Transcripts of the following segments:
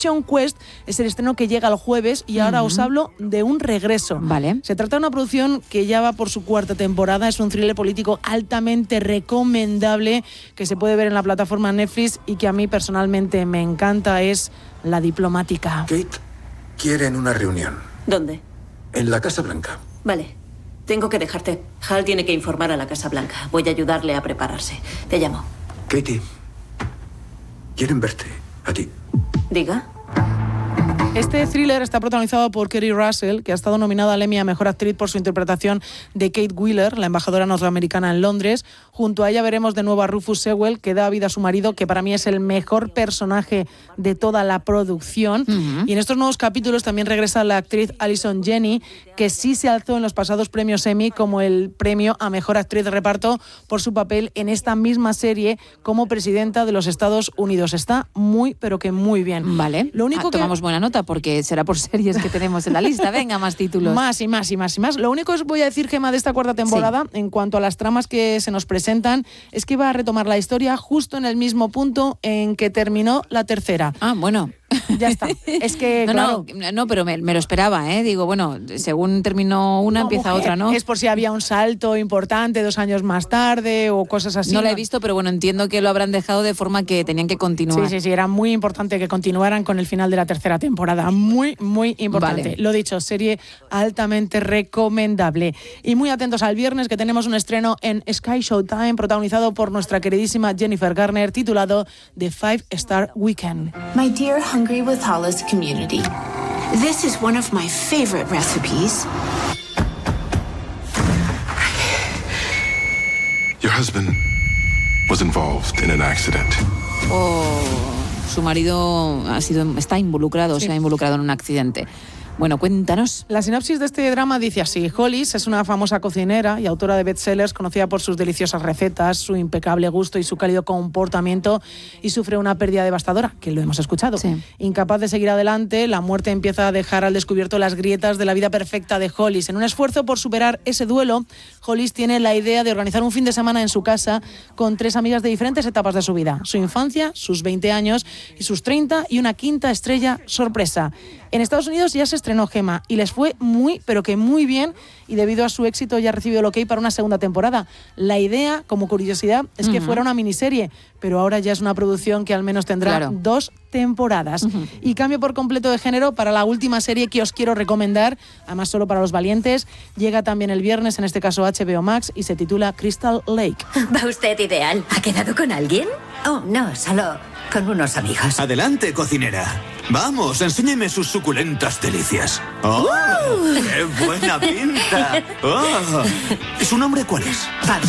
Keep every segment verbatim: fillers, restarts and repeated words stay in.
Option Quest es el estreno que llega el jueves y ahora uh-huh. os hablo de un regreso. Vale. Se trata de una producción que ya va por su cuarta temporada. Es un thriller político altamente recomendable que se puede ver en la plataforma Netflix y que a mí personalmente me encanta. Es La Diplomática. Kate quiere en una reunión. ¿Dónde? En la Casa Blanca. Vale. Tengo que dejarte. Hal tiene que informar a la Casa Blanca. Voy a ayudarle a prepararse. Te llamo. Katie, quieren verte. A ti. Diga. Este thriller está protagonizado por Kerry Russell, que ha estado nominada al Emmy a Mejor Actriz por su interpretación de Kate Wheeler, la embajadora norteamericana en Londres. Junto a ella veremos de nuevo a Rufus Sewell, que da vida a su marido, que para mí es el mejor personaje de toda la producción. Uh-huh. Y en estos nuevos capítulos también regresa la actriz Allison Janney, que sí se alzó en los pasados premios Emmy como el premio a Mejor Actriz de Reparto por su papel en esta misma serie como presidenta de los Estados Unidos. Está muy, pero que muy bien. Vale, Lo único ah, que... tomamos buena nota, porque será por series que tenemos en la lista. Venga, más títulos. Más y más y más y más. Lo único que os voy a decir, Gemma, de esta cuarta temporada, sí. en cuanto a las tramas que se nos presentan, es que va a retomar la historia justo en el mismo punto en que terminó la tercera. Ah, bueno. Ya está. Es que, no, claro... no, no, pero me, me lo esperaba, ¿eh? Digo, bueno, según terminó una, no, empieza mujer, otra, ¿no? Es por si había un salto importante dos años más tarde o cosas así. No, no la he visto, pero bueno, entiendo que lo habrán dejado de forma que tenían que continuar. Sí, sí, sí, era muy importante que continuaran con el final de la tercera temporada. Muy, muy importante. Vale. Lo dicho, serie altamente recomendable. Y muy atentos al viernes, que tenemos un estreno en Sky Showtime, protagonizado por nuestra queridísima Jennifer Garner, titulado The Five Star Weekend. My dear Hungry with Hollis community, this is one of my favorite recipes. Your husband was involved in an accident. Oh, su marido ha sido, está involucrado, sí. se ha involucrado en un accidente. Bueno, cuéntanos. La sinopsis de este drama dice así: Hollis es una famosa cocinera y autora de bestsellers conocida por sus deliciosas recetas, su impecable gusto y su cálido comportamiento, y sufre una pérdida devastadora, que lo hemos escuchado. Sí. Incapaz de seguir adelante, la muerte empieza a dejar al descubierto las grietas de la vida perfecta de Hollis. En un esfuerzo por superar ese duelo, Hollis tiene la idea de organizar un fin de semana en su casa con tres amigas de diferentes etapas de su vida: su infancia, sus veinte años y sus treinta, y una quinta estrella sorpresa. En Estados Unidos ya se estrenó, Gemma, y les fue muy, pero que muy bien, y debido a su éxito ya ha recibido el ok para una segunda temporada. La idea, como curiosidad, es que uh-huh. fuera una miniserie, pero ahora ya es una producción que al menos tendrá claro. dos temporadas. Uh-huh. Y cambio por completo de género para la última serie que os quiero recomendar, además solo para los valientes. Llega también el viernes, en este caso H B O Max, y se titula Crystal Lake. ¿Va usted ideal? ¿Ha quedado con alguien? Oh, no, solo con unos amigos. Adelante, cocinera. Vamos, enséñeme sus suculentas delicias. ¡Oh! Uh. ¡Qué buena pinta! Oh. ¿Su nombre cuál es? Pam.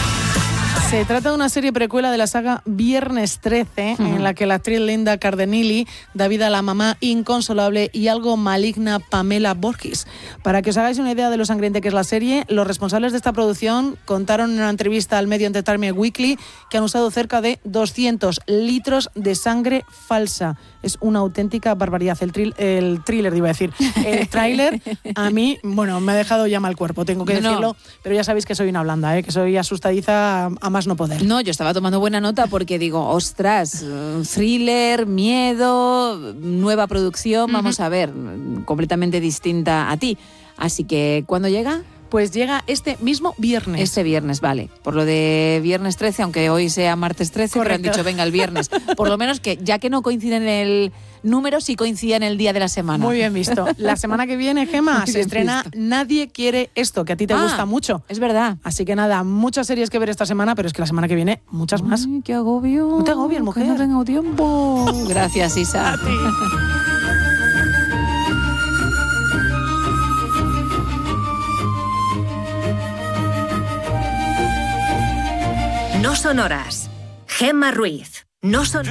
Se trata de una serie precuela de la saga Viernes trece, uh-huh. en la que la actriz Linda Cardellini da vida a la mamá inconsolable y algo maligna Pamela Voorhees. Para que os hagáis una idea de lo sangrienta que es la serie, los responsables de esta producción contaron en una entrevista al medio Entertainment Weekly que han usado cerca de doscientos litros de sangre falsa. Es una auténtica barbaridad. El, tri- el thriller, iba a decir, el tráiler, a mí, bueno, me ha dejado ya mal cuerpo, tengo que decirlo, no. pero ya sabéis que soy una blanda, ¿eh? que soy asustadiza a, a más no poder. No, yo estaba tomando buena nota porque digo, ostras, thriller, miedo, nueva producción, uh-huh. vamos a ver, completamente distinta a ti. Así que, ¿cuándo llega? Pues llega este mismo viernes. Este viernes, vale. Por lo de viernes trece, aunque hoy sea martes trece, Correcto. Pero han dicho, venga, el viernes. Por lo menos que, ya que no coincide en el número, sí coincide en el día de la semana. Muy bien visto. La semana que viene, Gemma, se estrena visto. Nadie quiere esto, que a ti te ah, gusta mucho. Es verdad. Así que nada, muchas series que ver esta semana, pero es que la semana que viene, muchas más. Ay, qué agobio. No te agobies, mujer. Que no tengo tiempo. Gracias, Isa. A ti. No son horas. Gemma Ruiz. No son